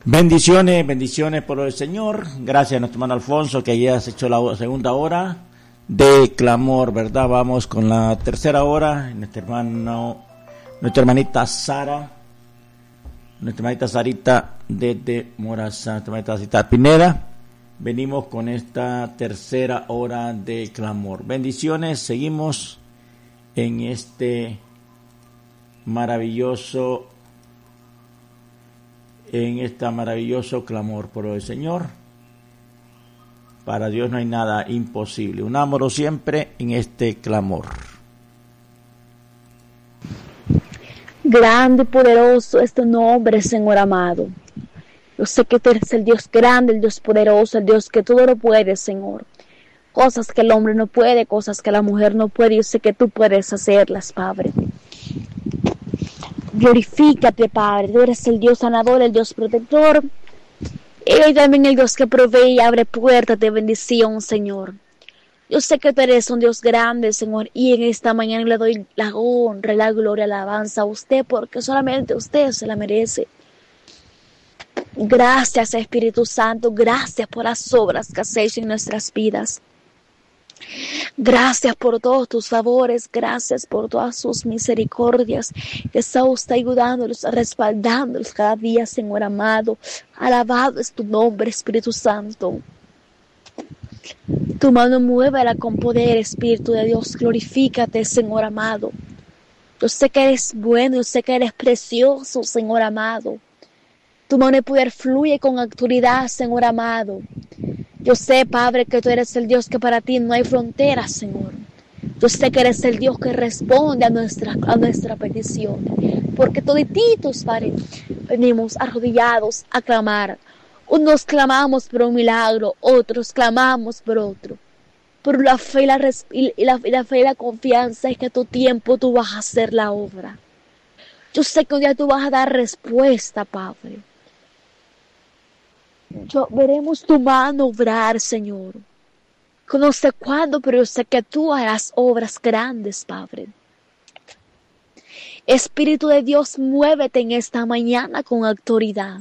Bendiciones, bendiciones por el Señor. Gracias a nuestro hermano Alfonso que ya has hecho la segunda hora de clamor, ¿verdad? Vamos con la tercera hora. Nuestra hermanita Sarita desde Morazán, nuestra hermanita Sarita Pineda. Venimos con esta tercera hora de clamor. Bendiciones, seguimos en este maravilloso clamor por el Señor. Para Dios no hay nada imposible. Unámonos siempre en este clamor. Grande y poderoso es tu nombre, Señor amado. Yo sé que tú eres el Dios grande, el Dios poderoso, el Dios que todo lo puede, Señor. Cosas que el hombre no puede, cosas que la mujer no puede, yo sé que tú puedes hacerlas, Padre. Glorifícate, Padre. Tú eres el Dios sanador, el Dios protector. Y también el Dios que provee y abre puertas de bendición, Señor. Yo sé que tú eres un Dios grande, Señor. Y en esta mañana le doy la honra, la gloria, la alabanza a usted, porque solamente usted se la merece. Gracias, Espíritu Santo. Gracias por las obras que has hecho en nuestras vidas. Gracias por todos tus favores, gracias por todas sus misericordias, que está usted ayudándolos, respaldándolos cada día, Señor amado. Alabado es tu nombre, Espíritu Santo. Tu mano muévela con poder, Espíritu de Dios. Glorifícate, Señor amado. Yo sé que eres bueno, yo sé que eres precioso, Señor amado. Tu mano de poder fluye con autoridad, Señor amado. Yo sé, Padre, que tú eres el Dios que para ti no hay fronteras, Señor. Yo sé que eres el Dios que responde a nuestra petición. Porque todititos, Padre, venimos arrodillados a clamar. Unos clamamos por un milagro, otros clamamos por otro. Por la fe y la fe y la confianza es que a tu tiempo tú vas a hacer la obra. Yo sé que un día tú vas a dar respuesta, Padre. Veremos tu mano obrar, Señor. No sé cuándo, pero yo sé que tú harás obras grandes, Padre. Espíritu de Dios, muévete en esta mañana con autoridad.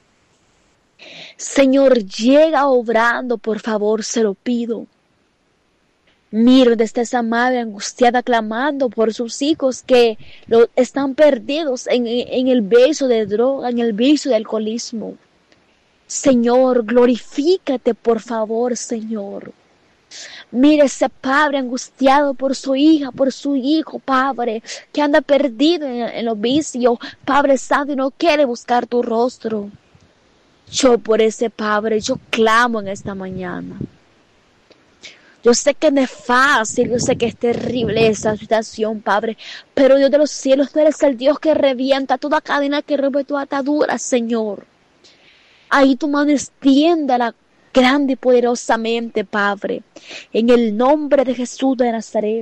Señor, llega obrando, por favor, se lo pido. Mira desde esa madre angustiada clamando por sus hijos que están perdidos en el vicio de droga, en el vicio de alcoholismo. Señor, glorifícate, por favor, Señor. Mira ese padre angustiado por su hija, por su hijo, Padre, que anda perdido en los vicios, Padre Santo, y no quiere buscar tu rostro. Yo por ese Padre, yo clamo en esta mañana. Yo sé que no es fácil, yo sé que es terrible esa situación, Padre, pero Dios de los cielos, tú eres el Dios que revienta toda cadena, que rompe toda atadura, Señor. Ahí tu mano extiéndala grande y poderosamente, Padre, en el nombre de Jesús de Nazaret.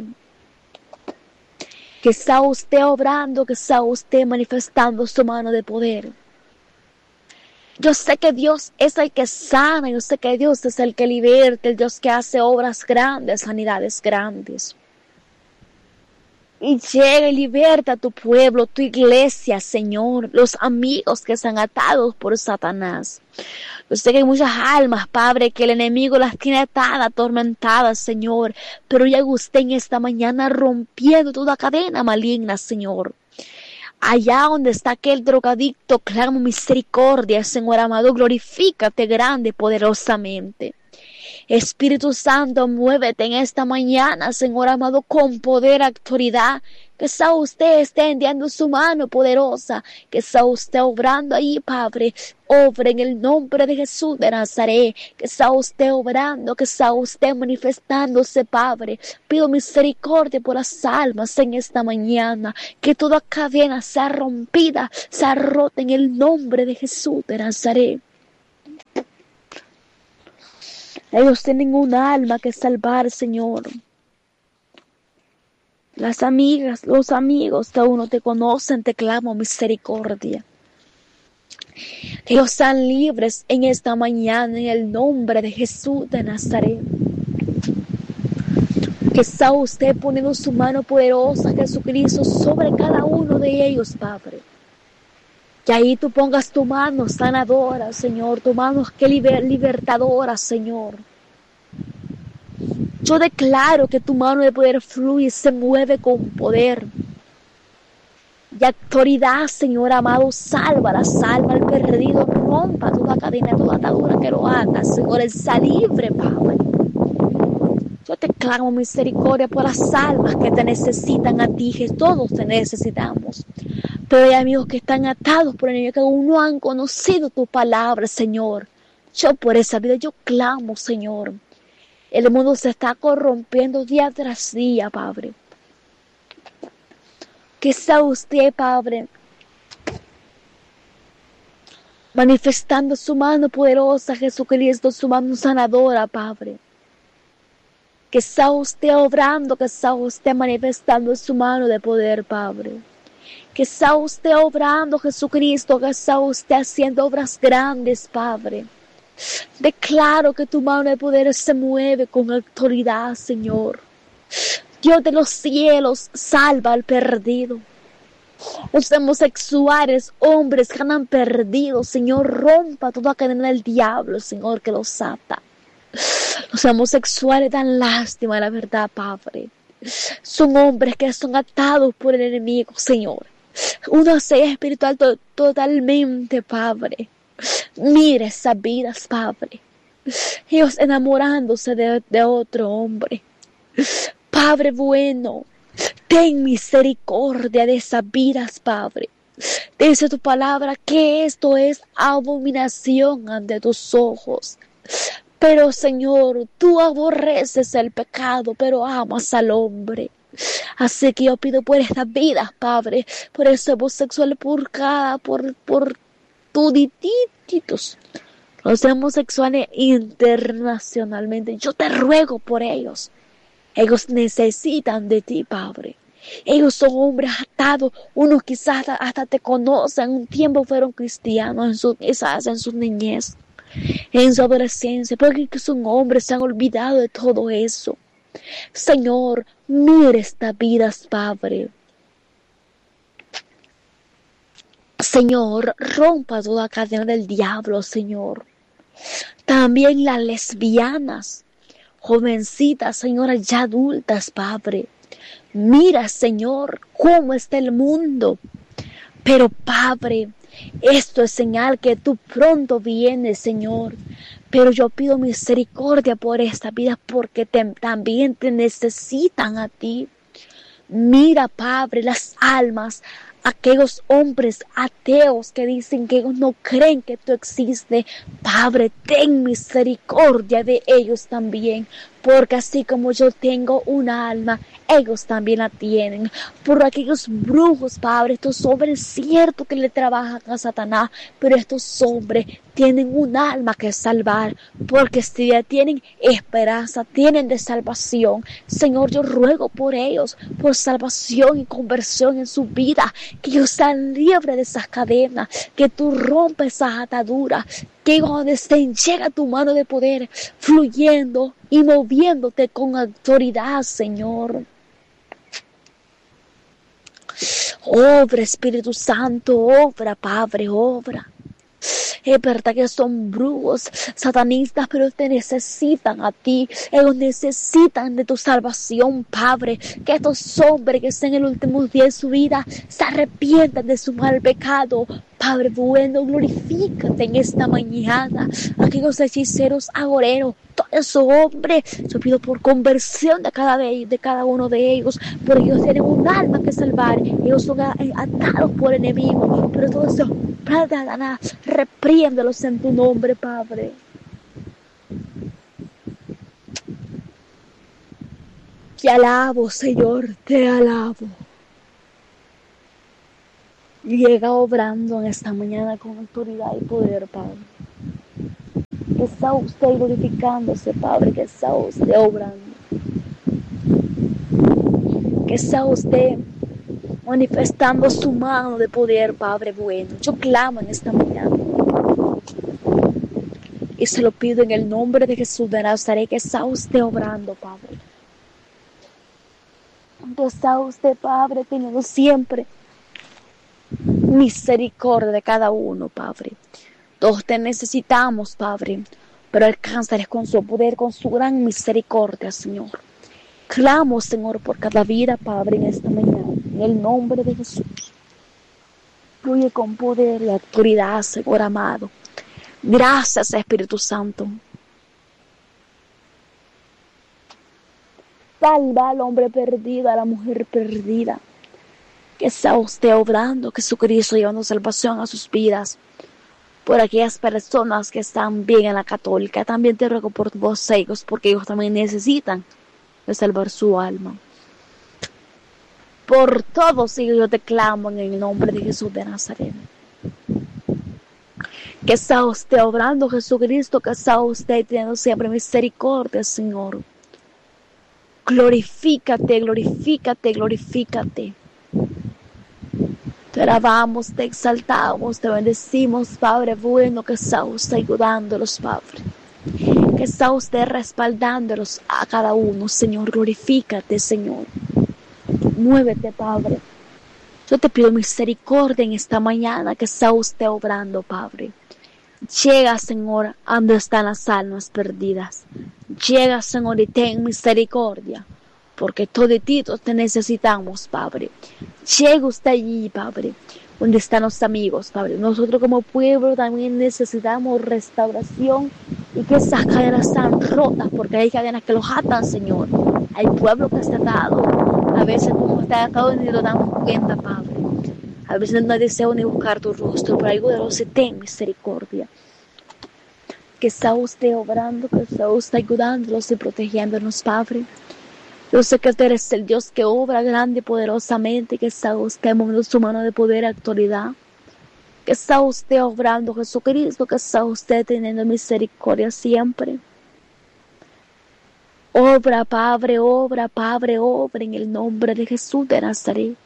Que sea usted obrando, que sea usted manifestando su mano de poder. Yo sé que Dios es el que sana, yo sé que Dios es el que liberta, el Dios que hace obras grandes, sanidades grandes. Y llega y liberta a tu pueblo, tu iglesia, Señor, los amigos que están atados por Satanás. Yo sé que hay muchas almas, Padre, que el enemigo las tiene atadas, atormentadas, Señor. Pero llega usted en esta mañana rompiendo toda cadena maligna, Señor. Allá donde está aquel drogadicto, clamo misericordia, Señor amado, glorifícate grande y poderosamente. Espíritu Santo, muévete en esta mañana, Señor amado, con poder, autoridad. Que sea usted extendiendo su mano poderosa, que sea usted obrando ahí, Padre. Obre en el nombre de Jesús de Nazaret, que sea usted obrando, que sea usted manifestándose, Padre. Pido misericordia por las almas en esta mañana, que toda cadena sea rompida, sea rota en el nombre de Jesús de Nazaret. Ellos tienen un alma que salvar, Señor. Las amigas, los amigos que aún no te conocen, te clamo misericordia. Que ellos sean libres en esta mañana en el nombre de Jesús de Nazaret. Que está usted poniendo su mano poderosa, Jesucristo, sobre cada uno de ellos, Padre. Que ahí tú pongas tu mano sanadora, Señor, tu mano que libertadora, Señor. Yo declaro que tu mano de poder fluye, se mueve con poder y autoridad, Señor amado. Salva al perdido, rompa toda cadena, toda atadura que lo haga, Señor. Él está libre, Padre. Yo te clamo misericordia por las almas que te necesitan a ti, que todos te necesitamos. Pero hay amigos que están atados por el enemigo, que aún no han conocido tu palabra, Señor. Yo por esa vida, yo clamo, Señor. El mundo se está corrompiendo día tras día, Padre. Que sea usted, Padre, manifestando su mano poderosa, Jesucristo, su mano sanadora, Padre. Que sea usted obrando, que sea usted manifestando su mano de poder, Padre. Que sea usted obrando, Jesucristo, que sea usted haciendo obras grandes, Padre. Declaro que tu mano de poder se mueve con autoridad, Señor. Dios de los cielos, salva al perdido. Los homosexuales, hombres que han perdido, Señor, rompa toda cadena del diablo, Señor, que los ata. Los homosexuales dan lástima, la verdad, Padre. Son hombres que son atados por el enemigo, Señor. Uno sea espiritual totalmente, Padre. Mira esas vidas, Padre. Ellos enamorándose de otro hombre. Padre bueno, ten misericordia de esas vidas, Padre. Dice tu palabra que esto es abominación ante tus ojos. Pero, Señor, tú aborreces el pecado, pero amas al hombre. Así que yo pido por estas vidas, Padre, por ese homosexual purgada, por tudititos, los homosexuales internacionalmente. Yo te ruego por ellos. Ellos necesitan de ti, Padre. Ellos son hombres atados. Unos quizás hasta te conocen. Un tiempo fueron cristianos quizás en su niñez, en su adolescencia. Porque son hombres, se han olvidado de todo eso. Señor, mira estas vidas, Padre. Señor, rompa toda cadena del diablo, Señor. También las lesbianas, jovencitas, señoras ya adultas, Padre. Mira, Señor, cómo está el mundo. Pero, Padre, esto es señal que tú pronto vienes, Señor. Pero yo pido misericordia por esta vida porque también te necesitan a ti. Mira, Padre, las almas, aquellos hombres ateos que dicen que ellos no creen que tú existes. Padre, ten misericordia de ellos también, porque así como yo tengo una alma, ellos también la tienen. Por aquellos brujos, Padre, estos hombres, es cierto que le trabajan a Satanás, pero estos hombres tienen un alma que salvar, porque si ya tienen esperanza, tienen de salvación. Señor, yo ruego por ellos, por salvación y conversión en su vida, que ellos sean libres de esas cadenas, que tú rompes esas ataduras, que donde estén llega tu mano de poder, fluyendo y moviéndote con autoridad, Señor. Obra, Espíritu Santo, obra, Padre, obra. Es verdad que son brujos, satanistas, pero te necesitan a ti. Ellos necesitan de tu salvación, Padre. Que estos hombres que estén en el último día de su vida se arrepientan de su mal pecado. Padre bueno, glorifícate en esta mañana. Aquellos hechiceros agoreros, todos esos hombres, yo pido por conversión de cada uno de ellos, porque ellos tienen un alma que salvar. Ellos son atados por el enemigo, pero todos esos repriéndelos en tu nombre, Padre. Te alabo, Señor, te alabo. Llega obrando en esta mañana con autoridad y poder, Padre. Que está usted glorificándose, Padre, que está usted obrando. Que está usted manifestando su mano de poder, Padre bueno. Yo clamo en esta mañana. Y se lo pido en el nombre de Jesús de Nazaret, que está usted obrando, Padre. Que está usted, Padre, teniendo siempre misericordia de cada uno, Padre. Todos te necesitamos, Padre, pero alcánzales con su poder, con su gran misericordia, Señor. Clamo, Señor, por cada vida, Padre, en esta mañana, en el nombre de Jesús. Fluye con poder y autoridad, Señor amado. Gracias, Espíritu Santo. Salva al hombre perdido, a la mujer perdida. Que sea usted obrando, Jesucristo, llevando salvación a sus vidas. Por aquellas personas que están bien en la católica, también te ruego por vos ellos, porque ellos también necesitan de salvar su alma. Por todos ellos yo te clamo en el nombre de Jesús de Nazaret. Que sea usted obrando, Jesucristo, que sea usted teniendo siempre misericordia, Señor. Glorifícate, glorifícate, glorifícate. Te alabamos, te exaltamos, te bendecimos, Padre bueno, que sea usted ayudándolos, Padre. Que sea usted respaldándolos a cada uno, Señor. Glorifícate, Señor. Muévete, Padre. Yo te pido misericordia en esta mañana, que sea usted obrando, Padre. Llega, Señor, a donde están las almas perdidas. Llega, Señor, y ten misericordia, porque todititos te necesitamos, Padre. Llega usted allí, Padre, donde están los amigos, Padre. Nosotros como pueblo también necesitamos restauración y que esas cadenas sean rotas, porque hay cadenas que los atan, Señor. Hay pueblo que está atado. A veces como está atado ni lo damos cuenta, Padre. A veces no deseo ni buscar tu rostro, pero algo de los ten misericordia. Que sea usted obrando, que sea usted ayudándolos y protegiéndonos, Padre. Yo sé que tú eres el Dios que obra grande y poderosamente, que sea usted moviendo su mano de poder y autoridad. Que sea usted obrando, Jesucristo, que sea usted teniendo misericordia siempre. Obra, Padre, obra, Padre, obra en el nombre de Jesús de Nazaret.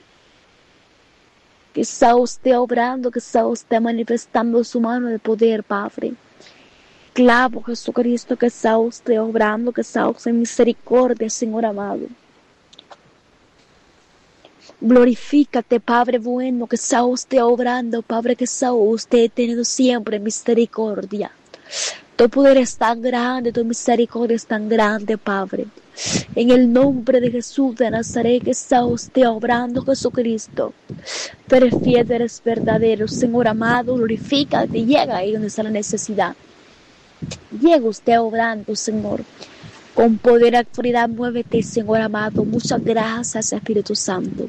Que sea usted obrando, que sea usted manifestando su mano de poder, Padre. Clavo, Jesucristo, que sea usted obrando, que sea usted en misericordia, Señor amado. Glorifícate, Padre bueno, que sea usted obrando, Padre, que sea usted teniendo siempre misericordia. Tu poder es tan grande, tu misericordia es tan grande, Padre. En el nombre de Jesús de Nazaret, que sea usted obrando, Jesucristo. Tú eres fiel, tú eres verdadero, Señor amado, glorifícate, llega ahí donde está la necesidad. Llega usted obrando, Señor. Con poder y autoridad, muévete, Señor amado. Muchas gracias, Espíritu Santo.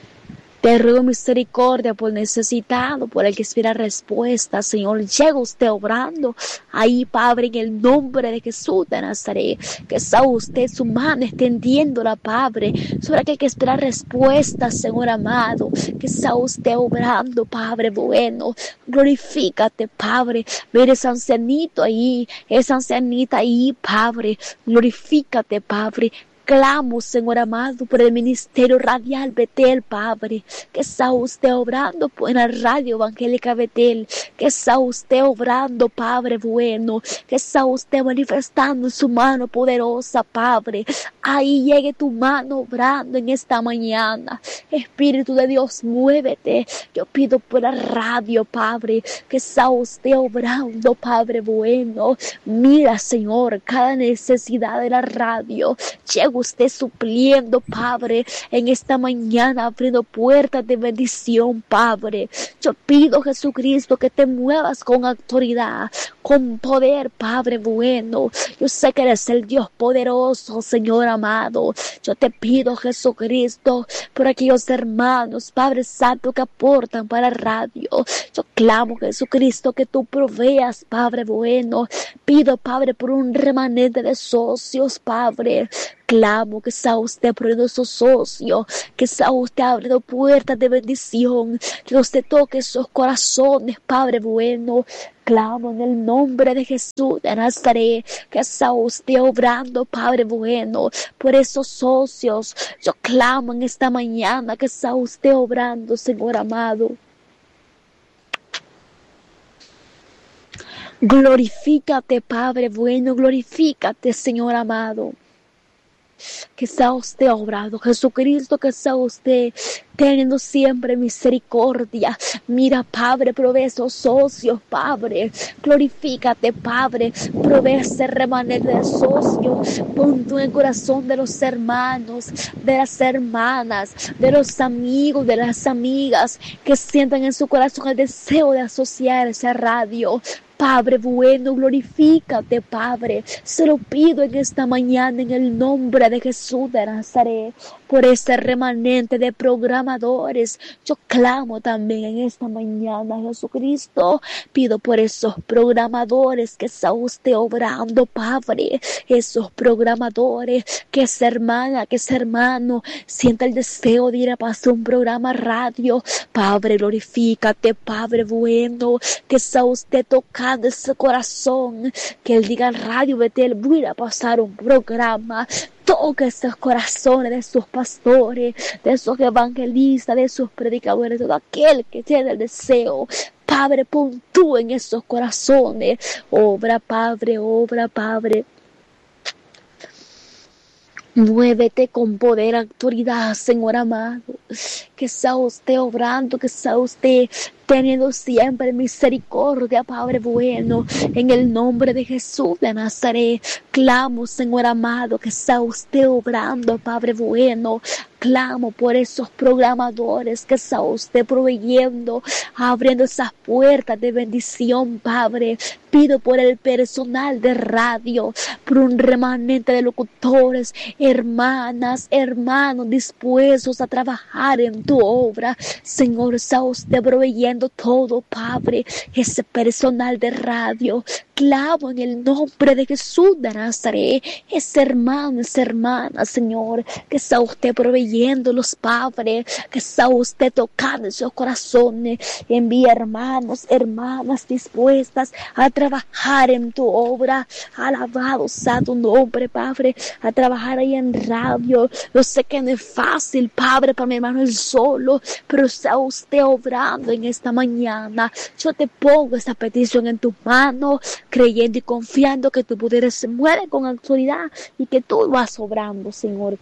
Te ruego misericordia por necesitado, por el que espera respuesta, Señor. Llega usted obrando ahí, Padre, en el nombre de Jesús de Nazaret. Que sea usted su mano extendiéndola, Padre, sobre aquel que espera respuesta, Señor amado. Que sea usted obrando, Padre bueno. Glorifícate, Padre. Mira ese ancianito ahí, esa ancianita ahí, Padre. Glorifícate, Padre. Clamo, Señor amado, por el ministerio radial Betel, Padre. Que está usted obrando en la radio evangélica Betel. Que está usted obrando, Padre bueno. Que está usted manifestando su mano poderosa, Padre. Ahí llegue tu mano obrando en esta mañana. Espíritu de Dios, muévete. Yo pido por la radio, Padre. Que está usted obrando, Padre bueno. Mira, Señor, cada necesidad de la radio. Llega usted supliendo, Padre, en esta mañana, abriendo puertas de bendición, Padre. Yo pido, Jesucristo, que te muevas con autoridad, con poder, Padre bueno. Yo sé que eres el Dios poderoso, Señor amado. Yo te pido, Jesucristo, por aquellos hermanos, Padre Santo, que aportan para la radio. Yo clamo, Jesucristo, que tú proveas, Padre bueno. Pido, Padre, por un remanente de socios, Padre. Clamo que sea usted poniendo esos socios, que sea usted abriendo puertas de bendición, que usted toque esos corazones, Padre bueno. Clamo en el nombre de Jesús de Nazaret, que sea usted obrando, Padre bueno, por esos socios. Yo clamo en esta mañana que sea usted obrando, Señor amado. Glorifícate, Padre bueno, glorifícate, Señor amado. Que que sea usted obrado. Jesucristo, que sea usted teniendo siempre misericordia. Mira, Padre, provee esos socios, Padre. Glorifícate, Padre. Provee ese remanente de socios. Pon tú en el corazón de los hermanos, de las hermanas, de los amigos, de las amigas, que sientan en su corazón el deseo de asociarse a radio. Padre bueno, glorifícate, Padre. Se lo pido en esta mañana en el nombre de Jesús de Nazaret. Por este remanente de programadores, yo clamo también en esta mañana, Jesucristo. Pido por esos programadores que está usted obrando, Padre. Esos programadores, que esa hermana, que ese hermano sienta el deseo de ir a pasar un programa radio. Padre, glorifícate, Padre bueno, que está usted tocando ese corazón, que él diga radio Betel, voy a pasar un programa. Toca esos corazones de sus pastores, de esos evangelistas, de sus predicadores, todo aquel que tiene el deseo. Padre, pon tú en esos corazones. Obra, Padre, obra, Padre. Muévete con poder, autoridad, Señor amado. Que sea usted obrando, que sea usted teniendo siempre misericordia, Padre bueno. En el nombre de Jesús de Nazaret, clamo, Señor amado, que sea usted obrando, Padre bueno. Clamo por esos programadores, que sea usted proveyendo, abriendo esas puertas de bendición, Padre. Pido por el personal de radio, por un remanente de locutores, hermanas, hermanos dispuestos a trabajar en tu obra. Señor, sea usted proveyendo todo, Padre, ese personal de radio. Clamo en el nombre de Jesús de Nazaret, ese hermano, esa hermana, Señor, que sea usted proveyéndolos, Padre, que sea usted tocando esos corazones. Envía hermanos, hermanas dispuestas a trabajar en tu obra. Alabado sea tu nombre, Padre, a trabajar ahí en radio. Yo sé que no es fácil, Padre, para mi hermano él solo, pero sea usted obrando en esta mañana. Yo te pongo esta petición en tu mano, creyendo y confiando que tu poder se mueve con autoridad y que tú vas obrando, Señor.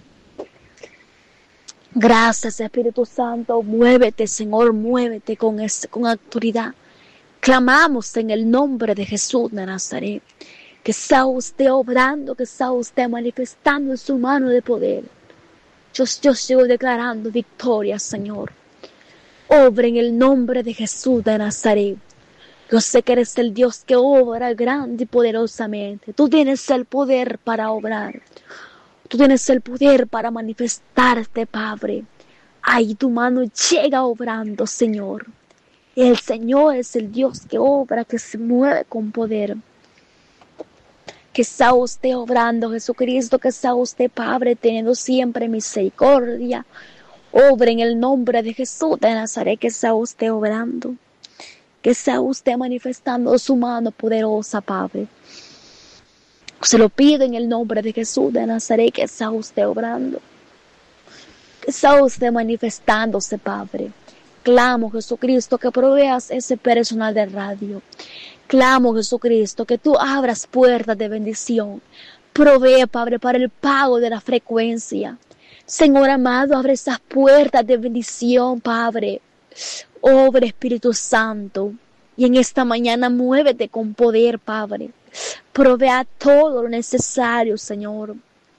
Gracias, Espíritu Santo. Muévete, Señor, muévete con autoridad. Clamamos en el nombre de Jesús de Nazaret. Que sea usted obrando, que sea usted manifestando en su mano de poder. Yo sigo declarando victoria, Señor. Obra en el nombre de Jesús de Nazaret. Yo sé que eres el Dios que obra grande y poderosamente. Tú tienes el poder para obrar. Tú tienes el poder para manifestarte, Padre. Ahí tu mano llega obrando, Señor. El Señor es el Dios que obra, que se mueve con poder. Que sea usted obrando, Jesucristo, que sea usted, Padre, teniendo siempre misericordia. Obra en el nombre de Jesús de Nazaret, que sea usted obrando. Que sea usted manifestando su mano poderosa, Padre. Se lo pido en el nombre de Jesús de Nazaret, que sea usted obrando. Que sea usted manifestándose, Padre. Clamo, Jesucristo, que proveas ese personal de radio. Clamo, Jesucristo, que tú abras puertas de bendición. Provee, Padre, para el pago de la frecuencia. Señor amado, abre esas puertas de bendición, Padre. Obra, Espíritu Santo. Y en esta mañana muévete con poder, Padre. Provea todo lo necesario, Señor.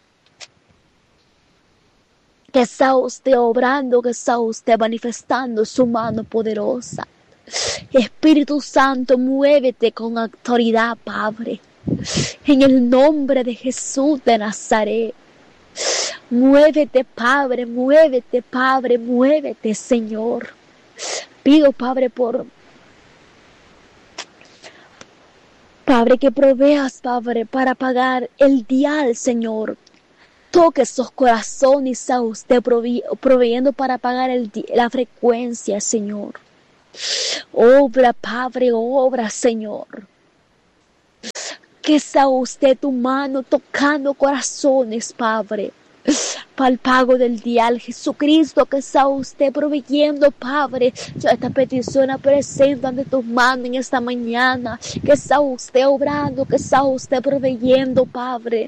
Que sea usted obrando, que sea usted manifestando su mano poderosa. Espíritu Santo, muévete con autoridad, Padre. En el nombre de Jesús de Nazaret. Muévete, Padre, muévete, Señor. Pido, Padre, Padre, que proveas, Padre, para pagar el dial, Señor. Toque esos corazones a usted proveyendo para pagar la frecuencia, Señor. Obra, Padre, obra, Señor. Que sea usted tu mano tocando corazones, Padre, para el pago del dial. Jesucristo, que sea usted proveyendo, Padre. Yo esta petición la presento ante tus manos en esta mañana. Que sea usted obrando, que sea usted proveyendo, Padre.